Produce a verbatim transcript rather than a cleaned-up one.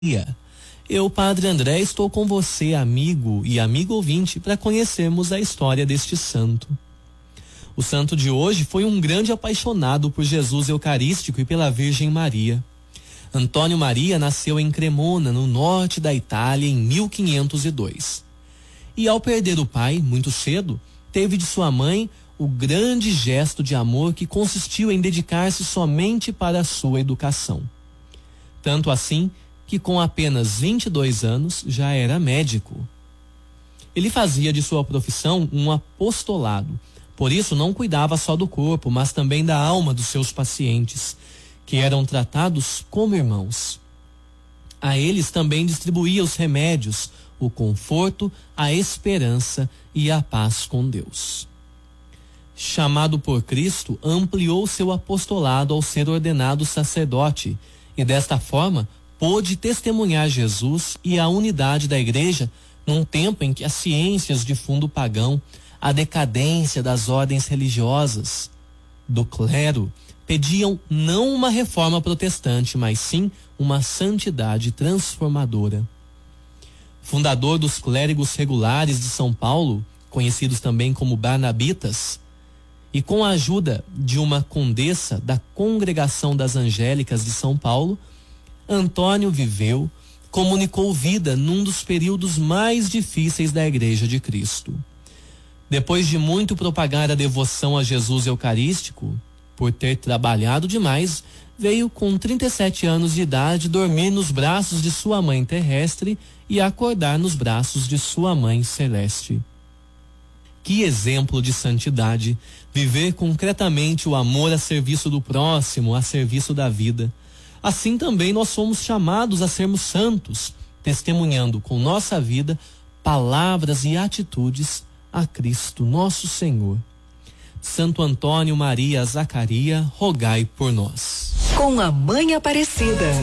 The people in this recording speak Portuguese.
Eu, Padre André, estou com você, amigo e amigo ouvinte, para conhecermos a história deste santo. O santo de hoje foi um grande apaixonado por Jesus Eucarístico e pela Virgem Maria. Antônio Maria nasceu em Cremona, no norte da Itália, em mil quinhentos e dois. E ao perder o pai, muito cedo, teve de sua mãe o grande gesto de amor que consistiu em dedicar-se somente para a sua educação. Tanto assim que com apenas vinte e dois anos já era médico. Ele fazia de sua profissão um apostolado, por isso não cuidava só do corpo, mas também da alma dos seus pacientes, que eram tratados como irmãos. A eles também distribuía os remédios, o conforto, a esperança e a paz com Deus. Chamado por Cristo, ampliou seu apostolado ao ser ordenado sacerdote e desta forma pôde testemunhar Jesus e a unidade da igreja num tempo em que as ciências de fundo pagão, a decadência das ordens religiosas, do clero, pediam não uma reforma protestante, mas sim uma santidade transformadora. Fundador dos clérigos regulares de São Paulo, conhecidos também como Barnabitas, e com a ajuda de uma condessa da Congregação das Angélicas de São Paulo, Antônio viveu, comunicou vida num dos períodos mais difíceis da Igreja de Cristo. Depois de muito propagar a devoção a Jesus Eucarístico, por ter trabalhado demais, veio com trinta e sete anos de idade dormir nos braços de sua mãe terrestre e acordar nos braços de sua mãe celeste. Que exemplo de santidade, viver concretamente o amor a serviço do próximo, a serviço da vida. Assim também nós somos chamados a sermos santos, testemunhando com nossa vida palavras e atitudes a Cristo nosso Senhor. Santo Antônio Maria Zacaria, rogai por nós. Com a Mãe Aparecida.